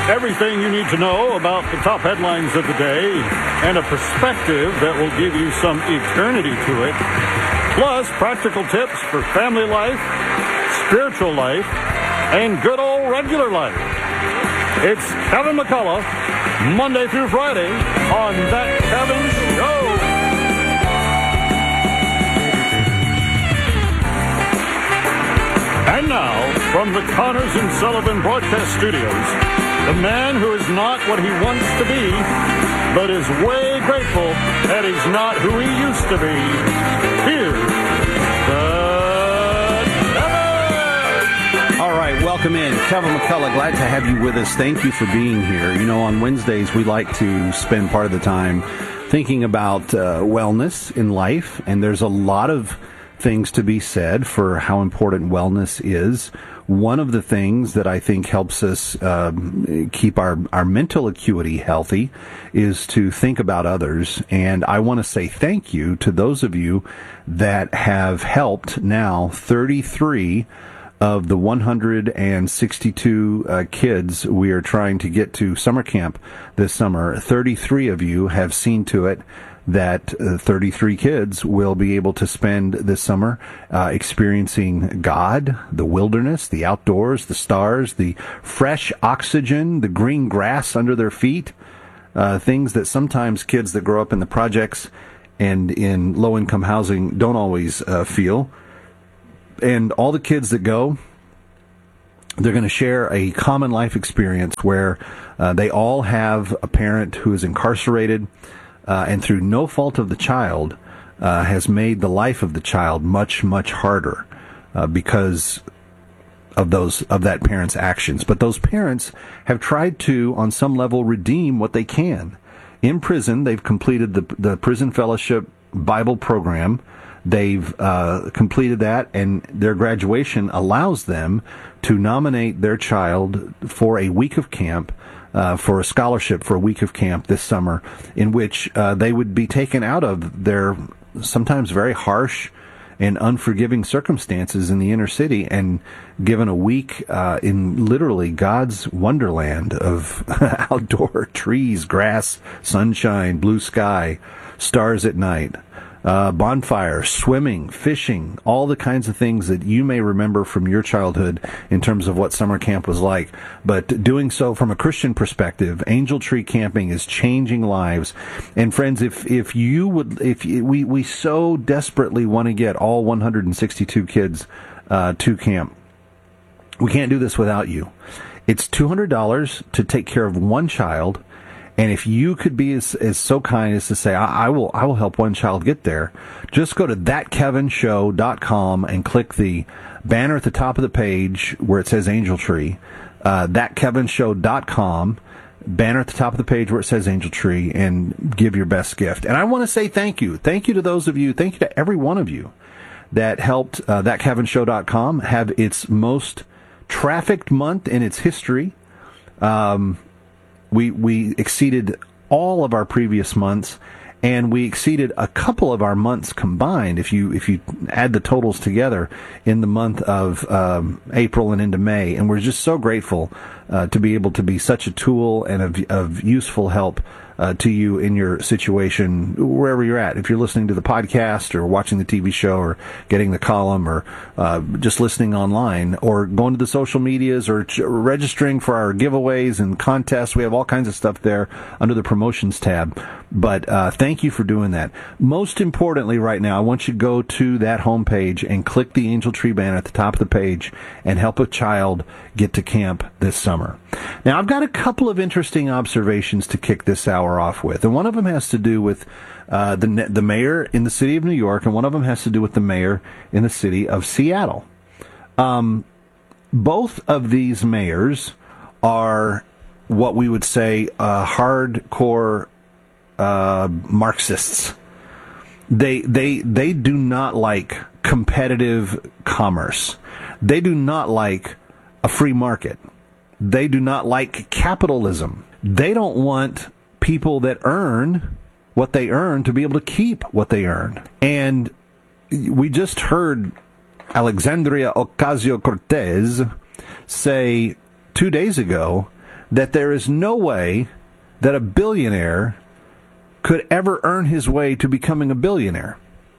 Everything you need to know about the top headlines of the day and a perspective that will give you some eternity to it. Plus, practical tips for family life, spiritual life, and good old regular life. It's Kevin McCullough, Monday through Friday on That Kevin Show. And now, from the Connors and Sullivan Broadcast Studios, the man who is not what he wants to be, but is way grateful that he's not who he used to be. Here's Kevin! All right, welcome in. Kevin McCullough, glad to have you with us. Thank you for being here. You know, on Wednesdays, we like to spend part of the time thinking about wellness in life, and there's a lot of things to be said for how important wellness is. One of the things that I think helps us keep our mental acuity healthy is to think about others. And I want to say thank you to those of you that have helped now 33 of the 162 kids we are trying to get to summer camp this summer. 33 of you have seen to it that 33 kids will be able to spend this summer experiencing God, the wilderness, the outdoors, the stars, the fresh oxygen, the green grass under their feet, things that sometimes kids that grow up in the projects and in low-income housing don't always feel. And all the kids that go, they're going to share a common life experience where they all have a parent who is incarcerated, and through no fault of the child, has made the life of the child much, much harder because of that parent's actions. But those parents have tried to, on some level, redeem what they can. In prison, they've completed the Prison Fellowship Bible program. They've completed that, and their graduation allows them to nominate their child for a week of camp, for a scholarship for a week of camp this summer, in which they would be taken out of their sometimes very harsh and unforgiving circumstances in the inner city and given a week in literally God's wonderland of outdoor trees, grass, sunshine, blue sky, stars at night, bonfire, swimming, fishing, all the kinds of things that you may remember from your childhood in terms of what summer camp was like. But doing so from a Christian perspective, Angel Tree Camping is changing lives. And friends, if we so desperately want to get all 162 kids to camp, we can't do this without you. It's $200 to take care of one child. And if you could be as so kind as to say, I will help one child get there, just go to thatkevinshow.com and click the banner at the top of the page where it says Angel Tree, thatkevinshow.com, banner at the top of the page where it says Angel Tree, and give your best gift. And I want to say thank you. Thank you to those of you, thank you to every one of you that helped thatkevinshow.com have its most trafficked month in its history. We exceeded all of our previous months, and we exceeded a couple of our months combined. If you add the totals together in the month of April and into May, and we're just so grateful to be able to be such a tool and of useful help to you in your situation, wherever you're at. If you're listening to the podcast or watching the TV show or getting the column or just listening online or going to the social medias or registering for our giveaways and contests, we have all kinds of stuff there under the promotions tab. But thank you for doing that. Most importantly right now, I want you to go to that homepage and click the Angel Tree banner at the top of the page and help a child get to camp this summer. Now, I've got a couple of interesting observations to kick this hour off with, and one of them has to do with the mayor in the city of New York, and one of them has to do with the mayor in the city of Seattle. Both of these mayors are what we would say hardcore Marxists. They do not like competitive commerce. They do not like a free market. They do not like capitalism. They don't want people that earn what they earn to be able to keep what they earn. And we just heard Alexandria Ocasio-Cortez say 2 days ago that there is no way that a billionaire could ever earn his way to becoming a billionaire.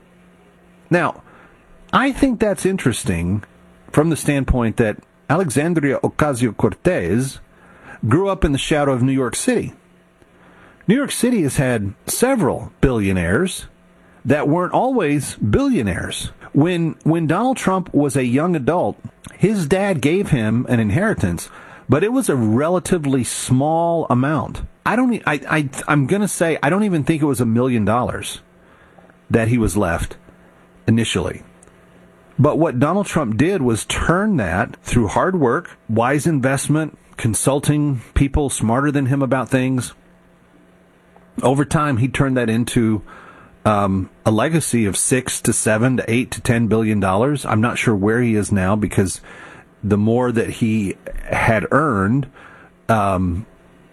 Now, I think that's interesting from the standpoint that Alexandria Ocasio-Cortez grew up in the shadow of New York City. New York City has had several billionaires that weren't always billionaires. When Donald Trump was a young adult, his dad gave him an inheritance, but it was a relatively small amount. I'm going to say I don't even think it was $1 million that he was left initially. But what Donald Trump did was turn that through hard work, wise investment, consulting people smarter than him about things. Over time, he turned that into a legacy of $6 to $7 to $8 to $10 billion. I'm not sure where he is now because the more that he had earned, the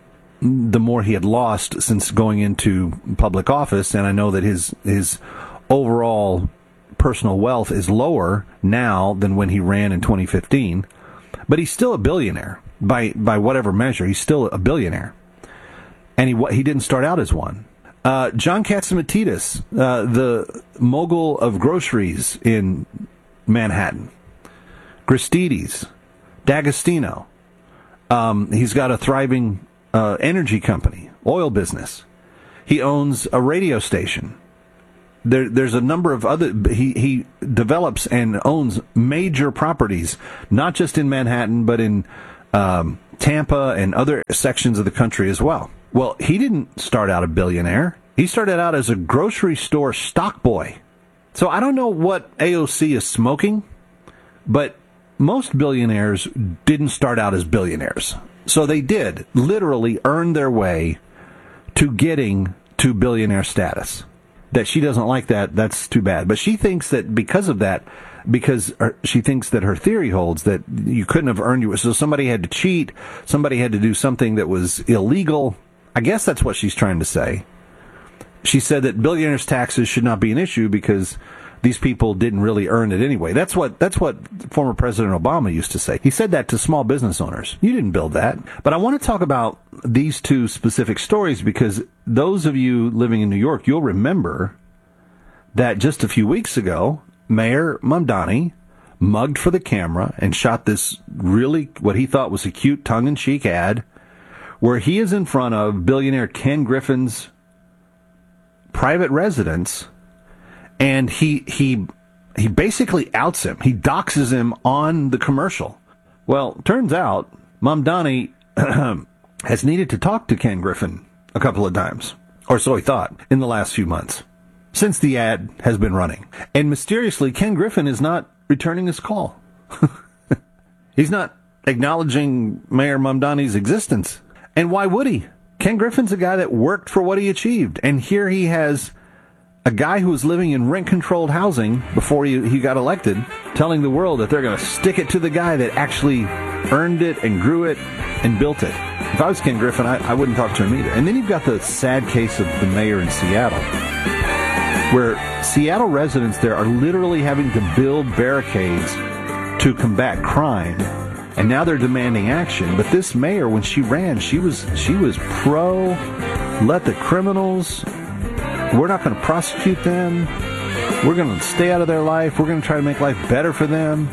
more he had lost since going into public office. And I know that his overall personal wealth is lower now than when he ran in 2015. But he's still a billionaire by whatever measure. He's still a billionaire. And he didn't start out as one. John Catsimatidis, the mogul of groceries in Manhattan. Gristedes, D'Agostino. He's got a thriving energy company, oil business. He owns a radio station. There's a number of other. He develops and owns major properties, not just in Manhattan, but in Tampa and other sections of the country as well. Well, he didn't start out a billionaire. He started out as a grocery store stock boy. So I don't know what AOC is smoking, but most billionaires didn't start out as billionaires. So they did literally earn their way to getting to billionaire status. That she doesn't like that, that's too bad. But she thinks that because of that, she thinks that her theory holds that you couldn't have earned so somebody had to cheat, somebody had to do something that was illegal. I guess that's what she's trying to say. She said that billionaires' taxes should not be an issue because these people didn't really earn it anyway. That's what former President Obama used to say. He said that to small business owners. You didn't build that. But I want to talk about these two specific stories because those of you living in New York, you'll remember that just a few weeks ago, Mayor Mamdani mugged for the camera and shot this really, what he thought was a cute tongue-in-cheek ad where he is in front of billionaire Ken Griffin's private residence, and he basically outs him. He doxes him on the commercial. Well, turns out Mamdani has needed to talk to Ken Griffin a couple of times, or so he thought, in the last few months, since the ad has been running. And mysteriously, Ken Griffin is not returning his call. He's not acknowledging Mayor Mamdani's existence. And why would he? Ken Griffin's a guy that worked for what he achieved. And here he has a guy who was living in rent-controlled housing before he got elected, telling the world that they're going to stick it to the guy that actually earned it and grew it and built it. If I was Ken Griffin, I wouldn't talk to him either. And then you've got the sad case of the mayor in Seattle, where Seattle residents there are literally having to build barricades to combat crime. And now they're demanding action. But this mayor, when she ran, she was pro, let the criminals, we're not going to prosecute them. We're going to stay out of their life. We're going to try to make life better for them.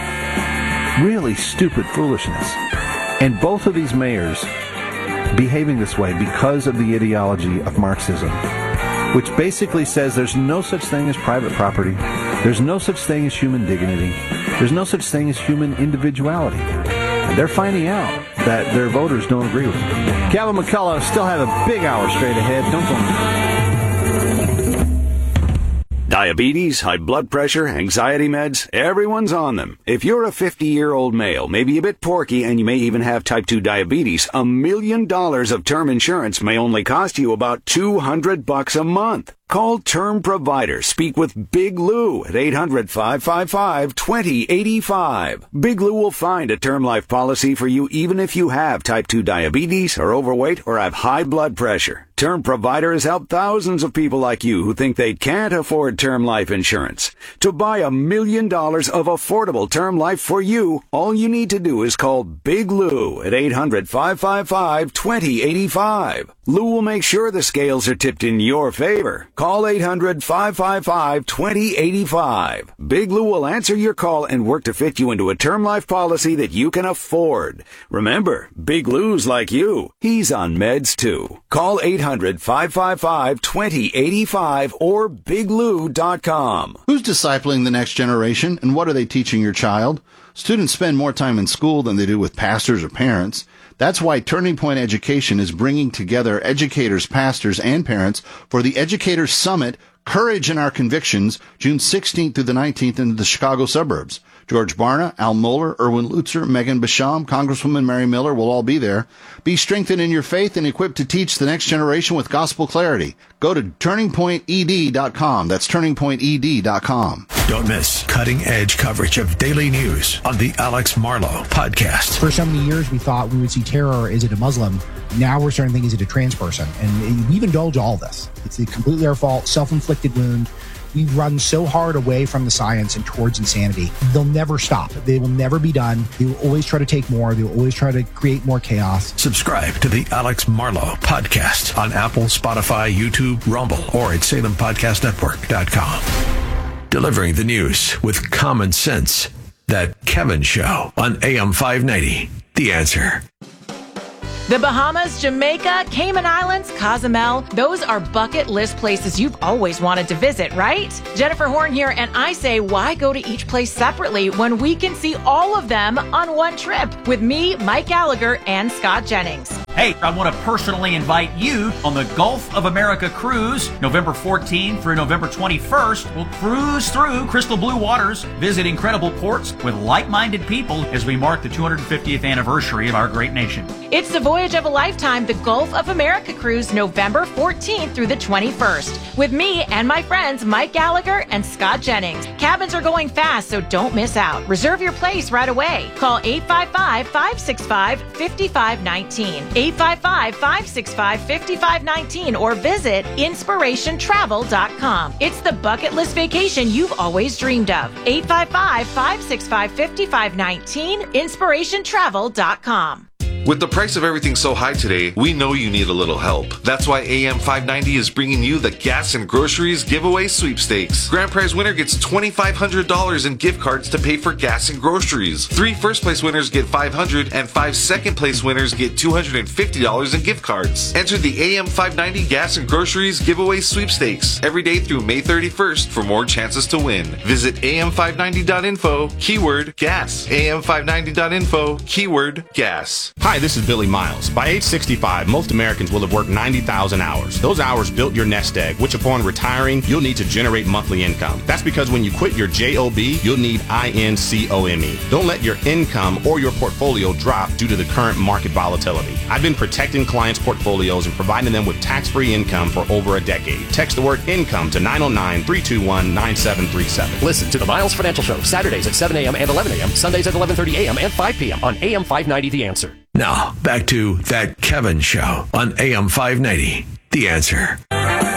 Really stupid foolishness. And both of these mayors behaving this way because of the ideology of Marxism, which basically says there's no such thing as private property. There's no such thing as human dignity. There's no such thing as human individuality. And they're finding out that their voters don't agree with them. Kevin McCullough still have a big hour straight ahead. Don't go anywhere. Diabetes, high blood pressure, anxiety meds, everyone's on them. If you're a 50-year-old male, maybe a bit porky, and you may even have type 2 diabetes, $1 million of term insurance may only cost you about $200 a month. Call Term Provider. Speak with Big Lou at 800-555-2085. Big Lou will find a term life policy for you even if you have type 2 diabetes, are overweight, or have high blood pressure. Term Provider has helped thousands of people like you who think they can't afford term life insurance. To buy $1 million of affordable term life for you, all you need to do is call Big Lou at 800-555-2085. Lou will make sure the scales are tipped in your favor. Call 800-555-2085. Big Lou will answer your call and work to fit you into a term life policy that you can afford. Remember, Big Lou's like you. He's on meds too. Call 800-555-2085 or biglou.com. Who's discipling the next generation, and what are they teaching your child? Students spend more time in school than they do with pastors or parents. That's why Turning Point Education is bringing together educators, pastors, and parents for the Educators Summit, Courage in Our Convictions, June 16th through the 19th in the Chicago suburbs. George Barna, Al Mohler, Erwin Lutzer, Megan Basham, Congresswoman Mary Miller will all be there. Be strengthened in your faith and equipped to teach the next generation with gospel clarity. Go to turningpointed.com. That's turningpointed.com. Don't miss cutting-edge coverage of daily news on the Alex Marlow podcast. For so many years, we thought we would see terror. Is it a Muslim? Now we're starting to think, is it a trans person? And we've indulged all this. It's completely our fault, self-inflicted wound. We've run so hard away from the science and towards insanity. They'll never stop. They will never be done. They will always try to take more. They will always try to create more chaos. Subscribe to the Alex Marlow podcast on Apple, Spotify, YouTube, Rumble, or at SalemPodcastNetwork.com. Delivering the news with common sense. That Kevin Show on AM 590. The Answer. The Bahamas, Jamaica, Cayman Islands, Cozumel, those are bucket list places you've always wanted to visit, right? Jennifer Horn here, and I say, why go to each place separately when we can see all of them on one trip with me, Mike Gallagher, and Scott Jennings? Hey, I want to personally invite you on the Gulf of America cruise, November 14th through November 21st. We'll cruise through crystal blue waters, visit incredible ports with like-minded people as we mark the 250th anniversary of our great nation. It's the voyage of a lifetime, the Gulf of America cruise, November 14th through the 21st, with me and my friends Mike Gallagher and Scott Jennings. Cabins are going fast, so don't miss out. Reserve your place right away. Call 855-565-5519. 855-565-5519 or visit inspirationtravel.com. It's the bucket list vacation you've always dreamed of. 855-565-5519, inspirationtravel.com. With the price of everything so high today, we know you need a little help. That's why AM 590 is bringing you the Gas and Groceries Giveaway Sweepstakes. Grand prize winner gets $2,500 in gift cards to pay for gas and groceries. 3 first-place winners get $500, and 5 second-place winners get $250 in gift cards. Enter the AM 590 Gas and Groceries Giveaway Sweepstakes every day through May 31st for more chances to win. Visit am590.info, keyword gas. am590.info, keyword gas. Hi, this is Billy Miles. By age 65, most Americans will have worked 90,000 hours. Those hours built your nest egg, which upon retiring, you'll need to generate monthly income. That's because when you quit your JOB, you'll need INCOME. Don't let your income or your portfolio drop due to the current market volatility. I've been protecting clients' portfolios and providing them with tax-free income for over a decade. Text the word income to 909-321-9737. Listen to the Miles Financial Show, Saturdays at 7 a.m. and 11 a.m., Sundays at 11:30 a.m. and 5 p.m. on AM 590 The Answer. Now, back to That Kevin Show on AM 590. The Answer.